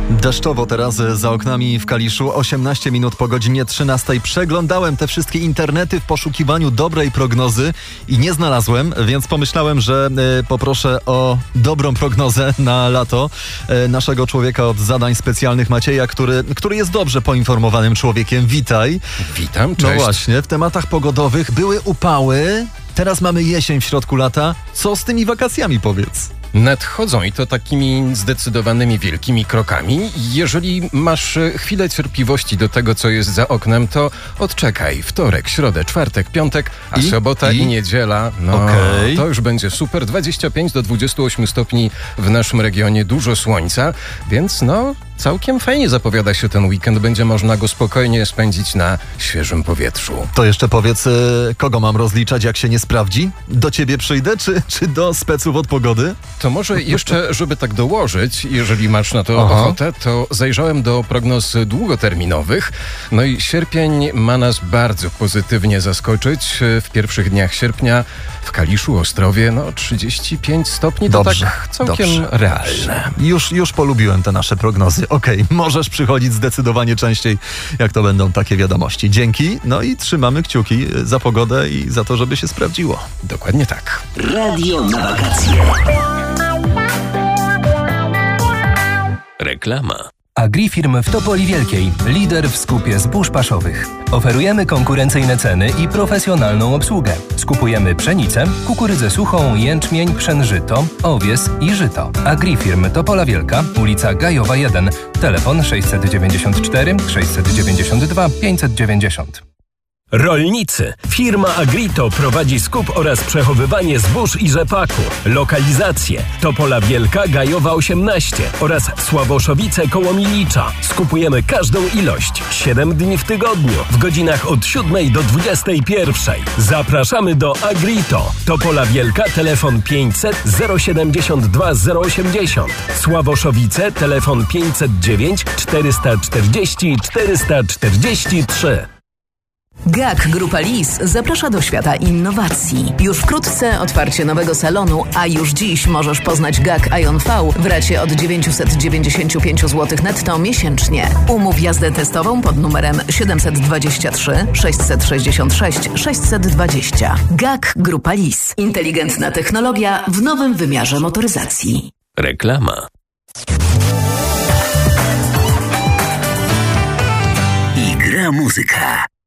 Deszczowo teraz za oknami w Kaliszu, 18 minut po godzinie 13. Przeglądałem te wszystkie internety w poszukiwaniu dobrej prognozy i nie znalazłem, więc pomyślałem, że poproszę o dobrą prognozę na lato naszego człowieka od zadań specjalnych Macieja, który jest dobrze poinformowanym człowiekiem. Witaj. Witam, cześć. No właśnie, w tematach pogodowych były upały, teraz mamy jesień w środku lata. Co z tymi wakacjami, powiedz? Nadchodzą i to takimi zdecydowanymi wielkimi krokami. Jeżeli masz chwilę cierpliwości do tego, co jest za oknem, to odczekaj. Wtorek, środę, czwartek, piątek, a sobota i niedziela. To już będzie super. 25 do 28 stopni w naszym regionie, dużo słońca, więc całkiem fajnie zapowiada się ten weekend. Będzie można go spokojnie spędzić na świeżym powietrzu. To jeszcze powiedz, kogo mam rozliczać, jak się nie sprawdzi? Do ciebie przyjdę, czy do speców od pogody? To może jeszcze, żeby tak dołożyć, jeżeli masz na to ochotę, to zajrzałem do prognoz długoterminowych. No i sierpień ma nas bardzo pozytywnie zaskoczyć. W pierwszych dniach sierpnia w Kaliszu, Ostrowie, 35 stopni. Dobrze, to tak całkiem realne. Już polubiłem te nasze prognozy. Okej, możesz przychodzić zdecydowanie częściej, jak to będą takie wiadomości. Dzięki, i trzymamy kciuki za pogodę i za to, żeby się sprawdziło. Dokładnie tak. Radio na wakacje. Reklama. Agrifirm w Topoli Wielkiej. Lider w skupie zbóż paszowych. Oferujemy konkurencyjne ceny i profesjonalną obsługę. Skupujemy pszenicę, kukurydzę suchą, jęczmień, pszenżyto, owies i żyto. Agrifirm Topola Wielka, ulica Gajowa 1. Telefon 694 692 590. Rolnicy. Firma Agrito prowadzi skup oraz przechowywanie zbóż i rzepaku. Lokalizacje: Topola Wielka, Gajowa 18 oraz Sławoszowice koło Milicza. Skupujemy każdą ilość. 7 dni w tygodniu, w godzinach od 7 do 21. Zapraszamy do Agrito. Topola Wielka, telefon 500 072 080. Sławoszowice, telefon 509 440 443. GAK Grupa Lis zaprasza do świata innowacji. Już wkrótce otwarcie nowego salonu, a już dziś możesz poznać GAK Ion V w racie od 995 zł netto miesięcznie. Umów jazdę testową pod numerem 723 666 620. GAK Grupa Lis. Inteligentna technologia w nowym wymiarze motoryzacji. Reklama. I gra muzyka.